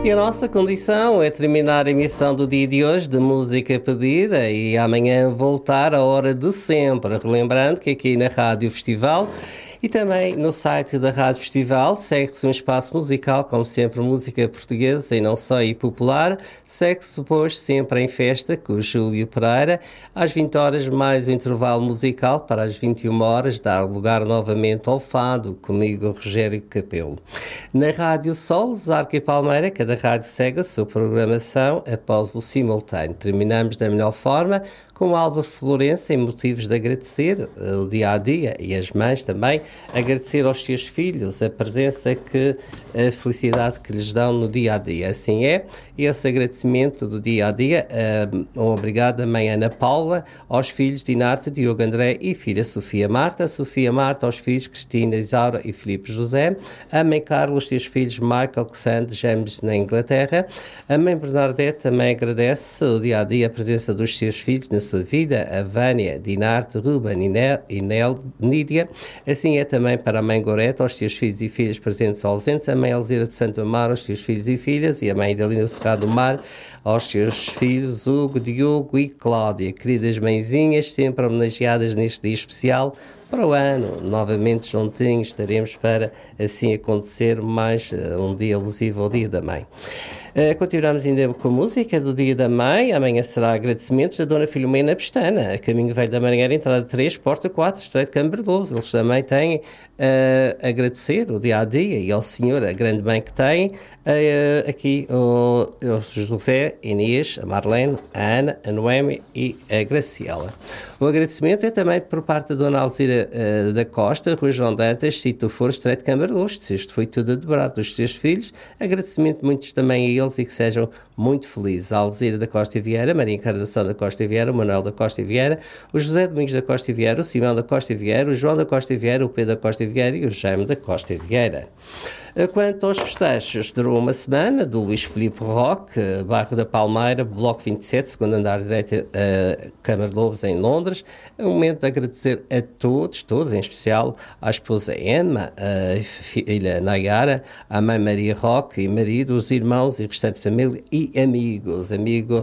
E a nossa condição é terminar a emissão do dia de hoje de música pedida e amanhã voltar à hora de sempre. Relembrando que aqui na Rádio Festival e também no site da Rádio Festival segue-se um espaço musical, como sempre, música portuguesa e não só, e popular. Segue-se depois sempre em festa com o Júlio Pereira. Às 20 horas mais o intervalo musical para as 21 horas dar lugar novamente ao fado, comigo Rogério Capelo. Na Rádio Sol, Zarca e Palmeira, cada rádio segue a sua programação após o simultâneo. Terminamos da melhor forma com Álvaro Florença em motivos de agradecer o dia-a-dia e as mães também, agradecer aos seus filhos a presença a felicidade que lhes dão no dia-a-dia. Assim é, esse agradecimento do dia-a-dia, obrigado a mãe Ana Paula, aos filhos Dinarte, Diogo André e filha Sofia Marta aos filhos Cristina, Isaura e Filipe José, a mãe Carla, os seus filhos Michael, Cassandra, James na Inglaterra, a mãe Bernadette também agradece o dia-a-dia a presença dos seus filhos na sua vida, a Vânia, Dinarte, Ruben e Nídia. Assim é também para a mãe Goreta, aos seus filhos e filhas presentes ou ausentes, a mãe Alzira de Santo Amaro, aos seus filhos e filhas, e a mãe Dalina Cerrado do Mar, aos seus filhos Hugo, Diogo e Cláudia. Queridas mãezinhas, sempre homenageadas neste dia especial. Para o ano, novamente juntinhos, estaremos para assim acontecer mais um dia alusivo ao Dia da Mãe. Continuamos ainda com a música do Dia da Mãe. Amanhã será agradecimentos da Dona Filomena Pestana, a Caminho Velho da Marinheira, entrada 3, porta 4, Estreito de Camberlouso. Eles também têm a agradecer o dia-a-dia e ao Senhor, a grande mãe que têm, aqui o José, Inês, a Marlene, a Ana, a Noemi e a Graciela. O agradecimento é também por parte da Dona Alzira da Costa, Rui João Dantas, Cito For, Estreito de Camberlouso. Isto foi tudo dobrado dos seus filhos. Agradecimento muitos também a eles e que sejam muito felizes. A Alzira da Costa Vieira, Maria Encarnação da Costa Vieira, o Manuel da Costa Vieira, o José Domingos da Costa Vieira, o Simão da Costa Vieira, o João da Costa Vieira, o Pedro da Costa Vieira e o Jaime da Costa Vieira. Quanto aos festejos, durou uma semana do Luís Filipe Roque, bairro da Palmeira, bloco 27, segundo andar direito, Câmara de Lobos, em Londres. É um momento de agradecer a todos, em especial à esposa Emma, a filha Nayara, à mãe Maria Roque e marido, os irmãos e restante família e amigos.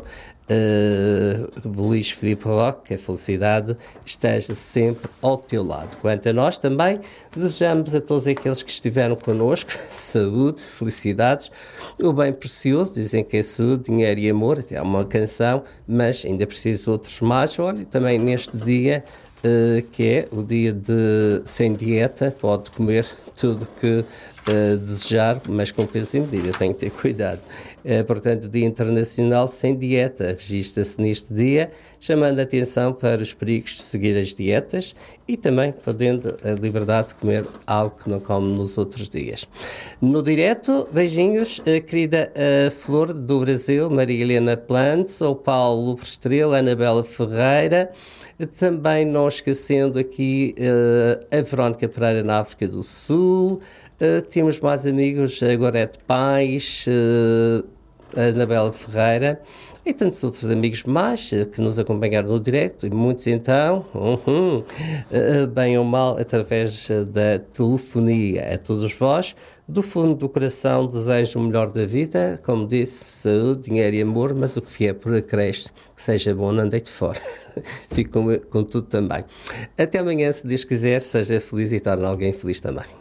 Luís Filipe Roque, que a felicidade esteja sempre ao teu lado. Quanto a nós também, desejamos a todos aqueles que estiveram connosco saúde, felicidades, o bem precioso. Dizem que é saúde, dinheiro e amor, até há uma canção, mas ainda preciso outros mais. Olha, também neste dia, que é o dia de sem dieta, pode comer tudo que desejar, mas com peso e medida, tem que ter cuidado. Portanto, o Dia Internacional Sem Dieta registra-se neste dia, chamando a atenção para os perigos de seguir as dietas e também podendo a liberdade de comer algo que não come nos outros dias. No direto, beijinhos, a querida Flor do Brasil, Maria Helena Plantes, o Paulo Prestrela, Anabela Ferreira, também não esquecendo aqui a Verónica Pereira na África do Sul. Temos mais amigos, a Gorete Pais, a Anabela Ferreira e tantos outros amigos mais que nos acompanharam no direto, e muitos então, bem ou mal, através da telefonia. A todos vós, do fundo do coração, desejo o melhor da vida, como disse, saúde, dinheiro e amor, mas o que vier por acréscimo, que seja bom, não deite fora. Fico com tudo também. Até amanhã, se Deus quiser, seja feliz e torne alguém feliz também.